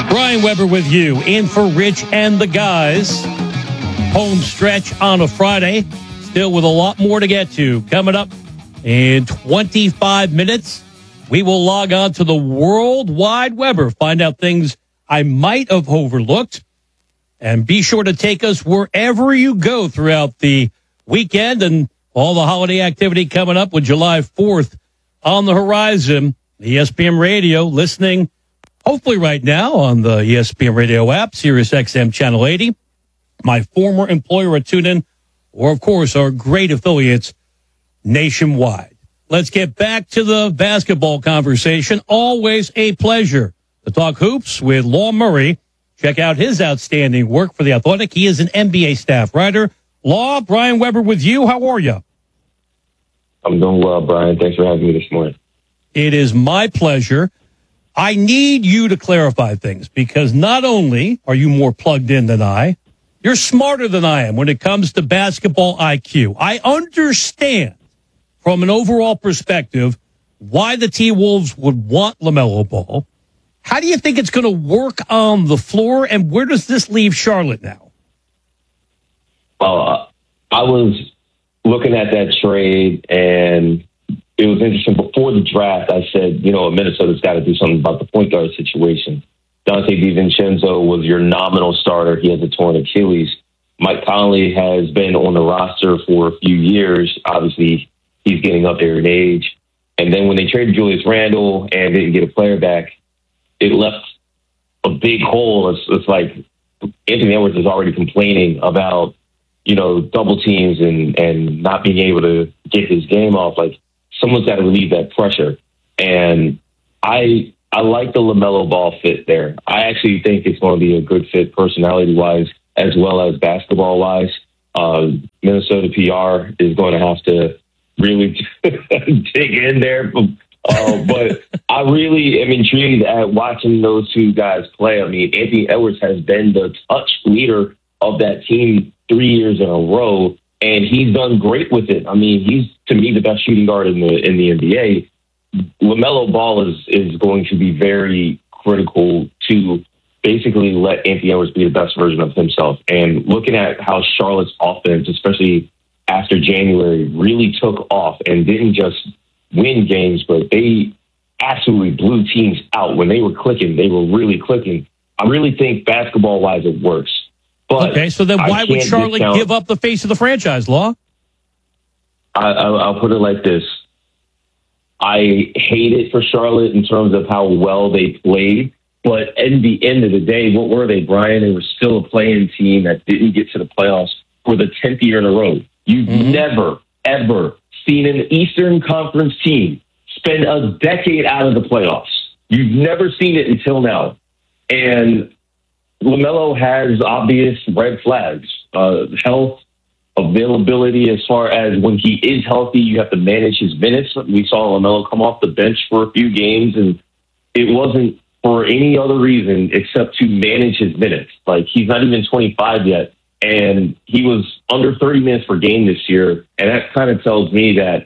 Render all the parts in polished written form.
Brian Weber with you, in for Rich and the guys. Home stretch on a Friday. Still with a lot more to get to. Coming up in 25 minutes, we will log on to the World Wide Weber, find out things I might have overlooked. And be sure to take us wherever you go throughout the weekend and all the holiday activity coming up with July 4th on the horizon. ESPN Radio, listening hopefully right now on the ESPN Radio app, Sirius XM Channel 80, my former employer at TuneIn, or, of course, our great affiliates nationwide. Let's get back to the basketball conversation. Always a pleasure to talk hoops with Law Murray. Check out his outstanding work for The Athletic. He is an NBA staff writer. Law, Brian Weber with you. How are you? I'm doing well, Brian. Thanks for having me this morning. It is my pleasure. I need you to clarify things because not only are you more plugged in than I, you're smarter than I am when it comes to basketball IQ. I understand from an overall perspective why the T-Wolves would want LaMelo Ball. How do you think it's going to work on the floor, and where does this leave Charlotte now? Well, I was looking at that trade, and it was interesting. Before the draft, I said, Minnesota's got to do something about the point guard situation. Dante DiVincenzo was your nominal starter. He has a torn Achilles. Mike Conley has been on the roster for a few years. Obviously, he's getting up there in age. And then when they traded Julius Randle and didn't get a player back, it left a big hole. It's like Anthony Edwards is already complaining about, double teams and not being able to get his game off. Like, someone's got to relieve that pressure. And I like the LaMelo Ball fit there. I actually think it's going to be a good fit personality-wise as well as basketball-wise. Minnesota PR is going to have to really dig in there. But I really am intrigued at watching those two guys play. I mean, Anthony Edwards has been the touch leader of that team 3 years in a row, and he's done great with it. I mean, he's, to me, the best shooting guard in the NBA. LaMelo Ball is going to be very critical to basically let Anthony Edwards be the best version of himself. And looking at how Charlotte's offense, especially after January, really took off and didn't just win games, but they absolutely blew teams out. When they were clicking, they were really clicking. I really think basketball-wise it works. But okay, so then why would Charlotte give up the face of the franchise, Law? I'll put it like this. I hate it for Charlotte in terms of how well they played. But at the end of the day, what were they, Brian? They were still a play-in team that didn't get to the playoffs for the 10th year in a row. You've never, ever seen an Eastern Conference team spend a decade out of the playoffs. You've never seen it until now. And LaMelo has obvious red flags. Health, availability, as far as when he is healthy, you have to manage his minutes. We saw LaMelo come off the bench for a few games, and it wasn't for any other reason except to manage his minutes. Like, he's not even 25 yet, and he was under 30 minutes per game this year, and that kind of tells me that,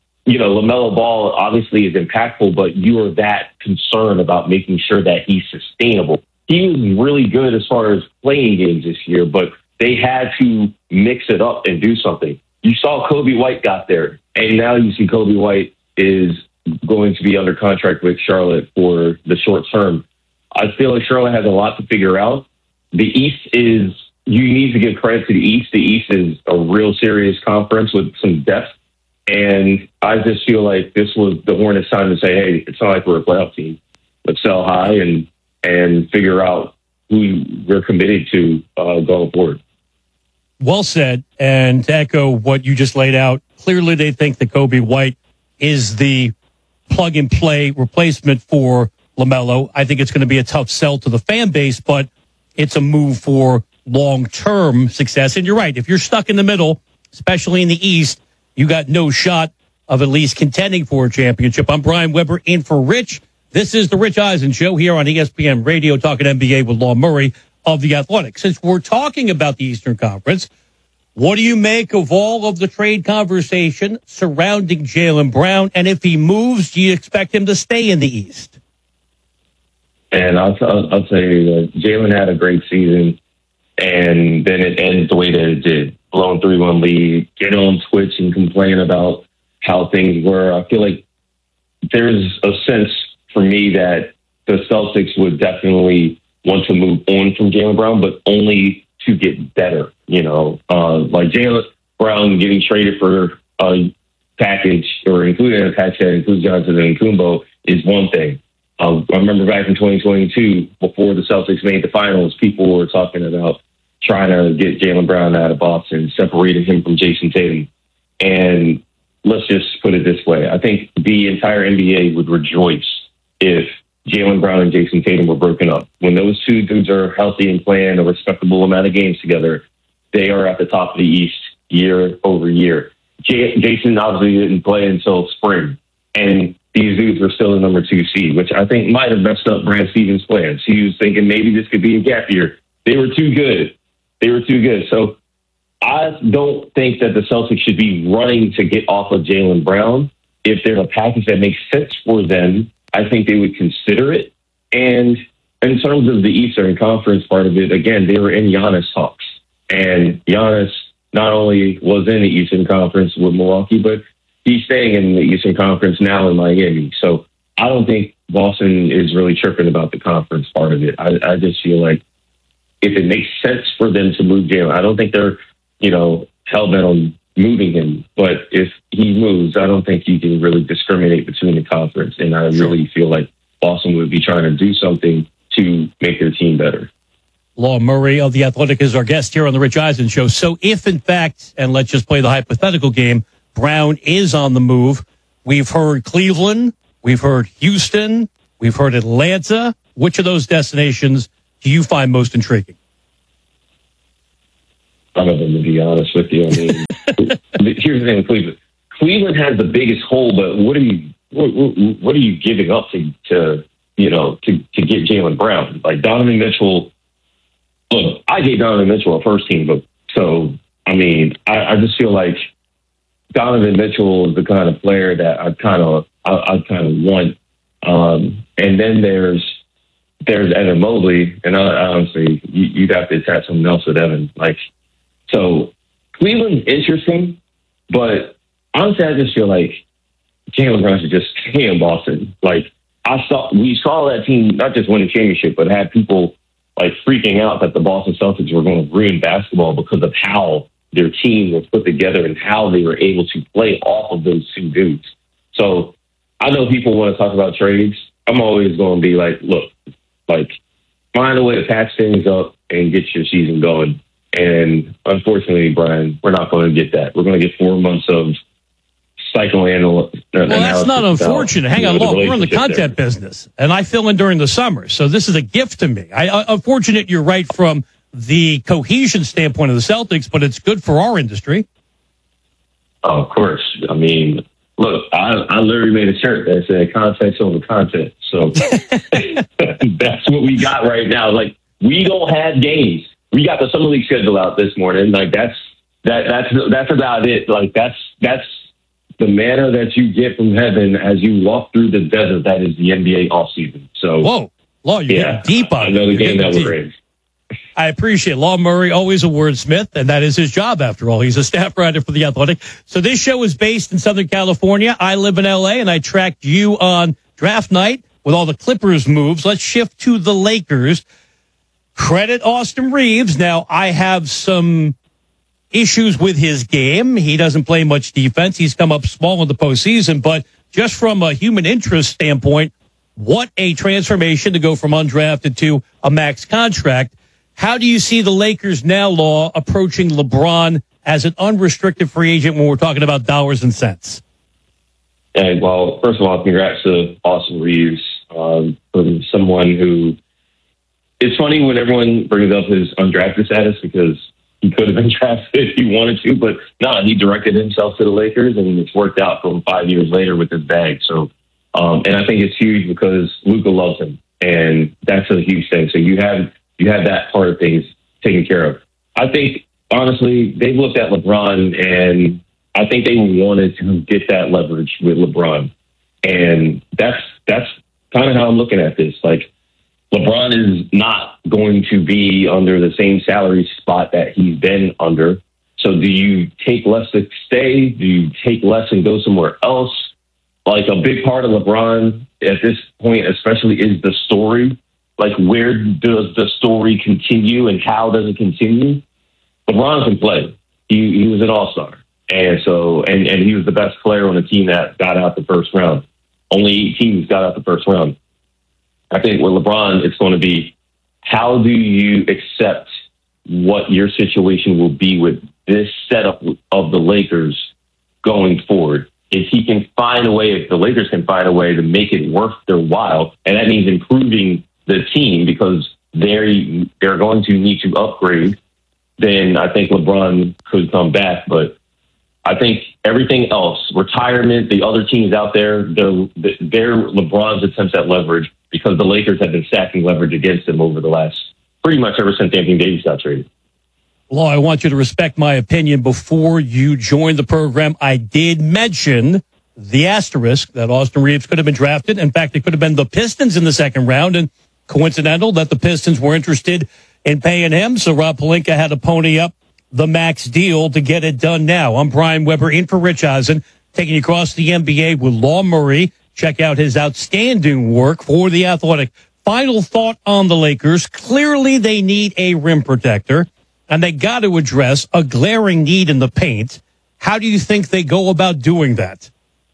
LaMelo Ball obviously is impactful, but you are that concerned about making sure that he's sustainable. He was really good as far as playing games this year, but they had to mix it up and do something. You saw Kobe White got there, and now you see Kobe White is going to be under contract with Charlotte for the short term. I feel like Charlotte has a lot to figure out. The East is, you need to give credit to the East. The East is a real serious conference with some depth. And I just feel like this was the Hornets' time to say, hey, it's not like we're a playoff team. Let's sell high and figure out who we're committed to going forward. Well said. And to echo what you just laid out, clearly they think that Kobe White is the plug-and-play replacement for LaMelo. I think it's going to be a tough sell to the fan base, but it's a move for long-term success. And you're right. If you're stuck in the middle, especially in the East, you got no shot of at least contending for a championship. I'm Brian Weber, in for Rich. This is the Rich Eisen Show here on ESPN Radio, talking NBA with Law Murray of The Athletic. Since we're talking about the Eastern Conference, what do you make of all of the trade conversation surrounding Jaylen Brown? And if he moves, do you expect him to stay in the East? And I'll tell you that Jalen had a great season, and then it ends the way that it did. Blown 3-1 lead, get on Twitch and complain about how things were. I feel like there's a sense for me that the Celtics would definitely want to move on from Jaylen Brown, but only to get better. Like Jaylen Brown getting traded for a package or including a package that includes Johnson and Kumbo is one thing. I remember back in 2022, before the Celtics made the finals, people were talking about trying to get Jaylen Brown out of Boston, separating him from Jason Tatum. And let's just put it this way. I think the entire NBA would rejoice if Jaylen Brown and Jason Tatum were broken up. When those two dudes are healthy and playing a respectable amount of games together, they are at the top of the East year over year. Jason obviously didn't play until spring, and these dudes were still the number 2 seed, which I think might have messed up Brad Stevens' plans. He was thinking maybe this could be a gap year. They were too good. So I don't think that the Celtics should be running to get off of Jaylen Brown. If there's a package that makes sense for them, I think they would consider it. And in terms of the Eastern Conference part of it, again, they were in Giannis talks. And Giannis not only was in the Eastern Conference with Milwaukee, but he's staying in the Eastern Conference now in Miami. So I don't think Boston is really tripping about the conference part of it. I just feel like if it makes sense for them to move Jaylen, I don't think they're, hell-bent on moving him. But if he moves, I don't think you can really discriminate between the conference. And I really feel like Boston would be trying to do something to make their team better. Law Murray of The Athletic is our guest here on the Rich Eisen Show. So if, in fact, and let's just play the hypothetical game, Brown is on the move, we've heard Cleveland, we've heard Houston, we've heard Atlanta. Which of those destinations do you find most intriguing? None of them, to be honest with you. I mean, here's the thing with Cleveland. Cleveland has the biggest hole, but what are you giving up to get Jaylen Brown? Like Donovan Mitchell. Look, I gave Donovan Mitchell a first team vote. So I mean, I just feel like Donovan Mitchell is the kind of player that I kind of want. And then there's Evan Mobley, and honestly, you'd have to attach something else with Evan. So Cleveland's interesting, but honestly, I just feel like Jaylen Brown should just stay in Boston. We saw that team not just win a championship, but had people freaking out that the Boston Celtics were going to ruin basketball because of how their team was put together and how they were able to play off of those two dudes. So I know people want to talk about trades. I'm always going to be look, find a way to patch things up and get your season going. And unfortunately, Brian, we're not going to get that. We're going to get 4 months of psychoanalysis. Well, that's not unfortunate. Hang on, look, we're in the content business, and I fill in during the summer, so this is a gift to me. Unfortunate, you're right from the cohesion standpoint of the Celtics, but it's good for our industry. Oh, of course. I mean, look, I literally made a shirt that said context over content. So that's what we got right now. We don't have games. We got the summer league schedule out this morning. That's about it. That's the manna that you get from heaven as you walk through the desert. That is the NBA offseason. So, whoa, Law, you're getting deep on it. I know the game that we're in. I appreciate Law Murray, always a wordsmith, and that is his job after all. He's a staff writer for The Athletic. So this show is based in Southern California. I live in L.A., and I tracked you on draft night with all the Clippers moves. Let's shift to the Lakers. Credit Austin Reeves. Now, I have some issues with his game. He doesn't play much defense. He's come up small in the postseason, but just from a human interest standpoint, what a transformation to go from undrafted to a max contract. How do you see the Lakers now, Law, approaching LeBron as an unrestricted free agent when we're talking about dollars and cents? Hey, well, first of all, congrats to Austin Reeves, from someone who, it's funny when everyone brings up his undrafted status because he could have been drafted if he wanted to, but no, he directed himself to the Lakers, and it's worked out for him 5 years later with his bag. So, and I think it's huge because Luka loves him, and that's a huge thing. So you have that part of things taken care of. I think, honestly, they've looked at LeBron, and I think they wanted to get that leverage with LeBron. And that's kind of how I'm looking at this. LeBron is not going to be under the same salary spot that he's been under. So do you take less to stay? Do you take less and go somewhere else? Like, a big part of LeBron at this point, especially, is the story. Like, where does the story continue and how does it continue? LeBron can play. He was an all-star. And so, and he was the best player on the team that got out the first round. Only 8 teams got out the first round. I think with LeBron, it's going to be, how do you accept what your situation will be with this setup of the Lakers going forward? If he can find a way, if the Lakers can find a way to make it worth their while, and that means improving the team because they're going to need to upgrade, then I think LeBron could come back. But I think everything else, retirement, the other teams out there, they're LeBron's attempts at leverage, because the Lakers have been stacking leverage against him over the last, pretty much ever since Anthony Davis got traded. Law, I want you to respect my opinion. Before you joined the program, I did mention the asterisk that Austin Reeves could have been drafted. In fact, it could have been the Pistons in the second round, and coincidental that the Pistons were interested in paying him. So Rob Pelinka had to pony up the max deal to get it done now. I'm Brian Weber in for Rich Eisen, taking you across the NBA with Law Murray. Check out his outstanding work for The Athletic. Final thought on the Lakers. Clearly they need a rim protector, and they got to address a glaring need in the paint. How do you think they go about doing that?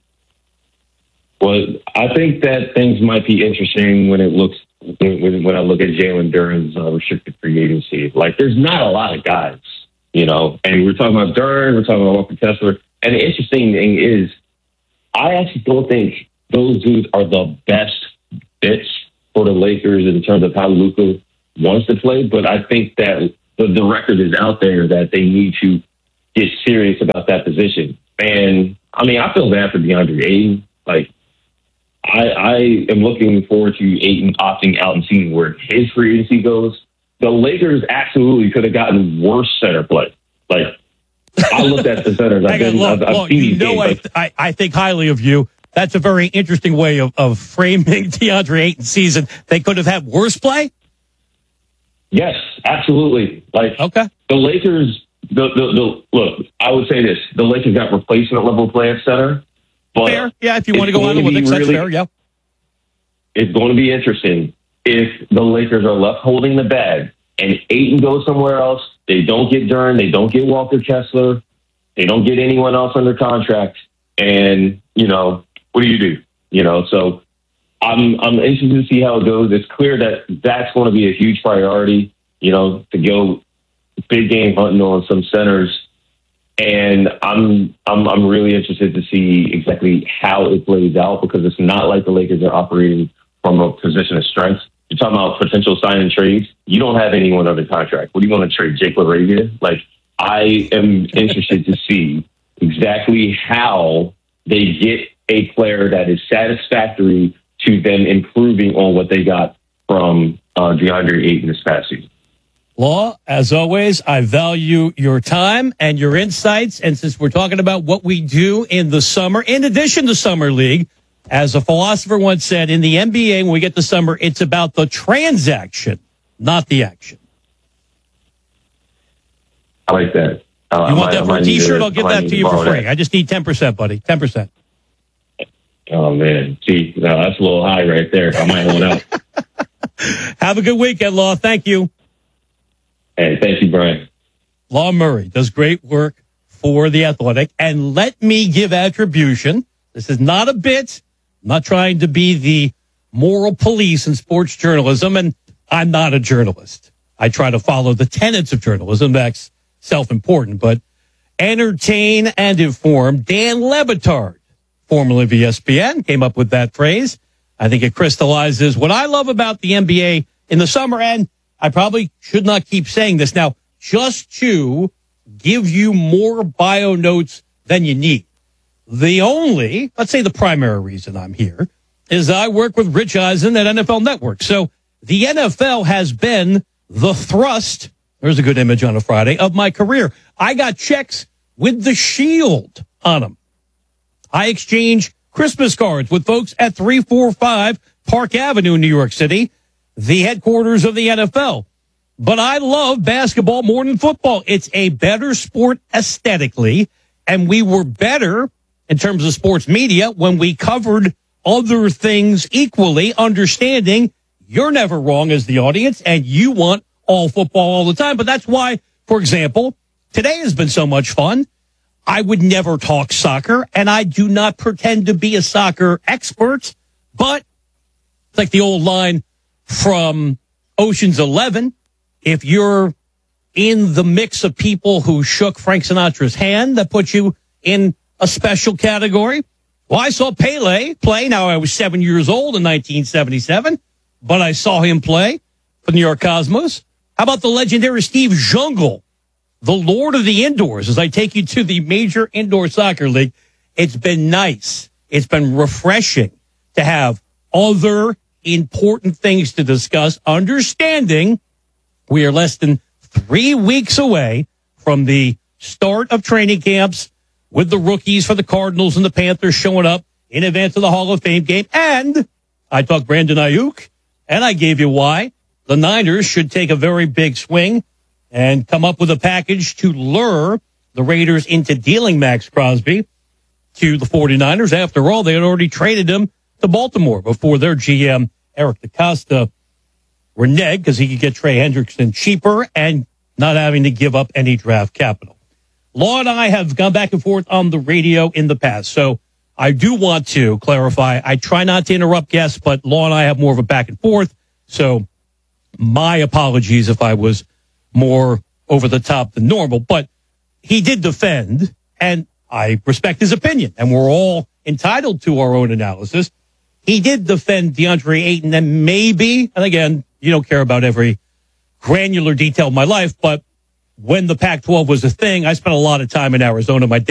Well, I think that things might be interesting when I look at Jalen Duren's restricted free agency. Like, there's not a lot of guys, you know, and we're talking about Duren, we're talking about Walker Kessler. And the interesting thing is, I actually don't think those dudes are the best fits for the Lakers in terms of how Luka wants to play. But I think that the record is out there that they need to get serious about that position. And I mean, I feel bad for DeAndre Ayton. Like, I am looking forward to Ayton opting out and seeing where his free agency goes. The Lakers absolutely could have gotten worse center play. Like, I looked at the centers. I've seen these games. I think highly of you. That's a very interesting way of framing DeAndre Ayton's season. They could have had worse play? Yes, absolutely. Like, okay. The Lakers, look, I would say this. The Lakers got replacement level play at center. But fair. Yeah, if you want to go analytics, that's fair, yeah. It's going to be interesting if the Lakers are left holding the bag and Ayton goes somewhere else. They don't get Duren. They don't get Walker Kessler. They don't get anyone else under contract. And, you know, what do? You know, so I'm interested to see how it goes. It's clear that that's going to be a huge priority, you know, to go big game hunting on some centers. And I'm really interested to see exactly how it plays out, because it's not like the Lakers are operating from a position of strength. You're talking about potential signing trades. You don't have anyone under contract. What do you want to trade? Jake LaRavia? Like, I am interested to see exactly how they get a player that is satisfactory to them improving on what they got from DeAndre Ayton this past season. Law, as always, I value your time and your insights. And since we're talking about what we do in the summer, in addition to Summer League, as a philosopher once said, in the NBA, when we get to summer, it's about the transaction, not the action. I like that. You want that for a T-shirt? I'll give that to you for free. I just need 10%, buddy. 10%. Oh, man. See, no, that's a little high right there. I might hold out. Have a good weekend, Law. Thank you. Hey, thank you, Brian. Law Murray does great work for The Athletic. And let me give attribution. This is not a bit. I'm not trying to be the moral police in sports journalism, and I'm not a journalist. I try to follow the tenets of journalism. That's self-important, but entertain and inform. Dan Le Batard, formerly of ESPN, came up with that phrase. I think it crystallizes what I love about the NBA in the summer, and I probably should not keep saying this now, just to give you more bio notes than you need. The only, let's say the primary reason I'm here is I work with Rich Eisen at NFL Network. So the NFL has been the thrust, there's a good image on a Friday, of my career. I got checks with the shield on them. I exchange Christmas cards with folks at 345 Park Avenue in New York City. the headquarters of the NFL. But I love basketball more than football. It's a better sport aesthetically, and we were better in terms of sports media when we covered other things equally, understanding you're never wrong as the audience, and you want all football all the time. But that's why, for example, today has been so much fun. I would never talk soccer, and I do not pretend to be a soccer expert, but it's like the old line from Ocean's 11. If you're in the mix of people who shook Frank Sinatra's hand, that puts you in a special category. Well, I saw Pele play. Now, I was 7 years old in 1977, but I saw him play for the New York Cosmos. How about the legendary Steve Jungle, the Lord of the Indoors, as I take you to the Major Indoor Soccer League? It's been nice. It's been refreshing to have other important things to discuss, understanding we are less than 3 weeks away from the start of training camps with the rookies for the Cardinals and the Panthers showing up in advance of the Hall of Fame game. And I talked Brandon Ayuk, and I gave you why the Niners should take a very big swing and come up with a package to lure the Raiders into dealing Max Crosby to the 49ers. After all, they had already traded him to Baltimore before their GM, Eric DeCosta, reneged because he could get Trey Hendrickson cheaper and not having to give up any draft capital. Law and I have gone back and forth on the radio in the past, so I do want to clarify. I try not to interrupt guests, but Law and I have more of a back and forth, so my apologies if I was more over the top than normal. But he did defend, and I respect his opinion, and we're all entitled to our own analysis. He did defend DeAndre Ayton, and maybe, and again, you don't care about every granular detail of my life, but when the Pac-12 was a thing, I spent a lot of time in Arizona. My dad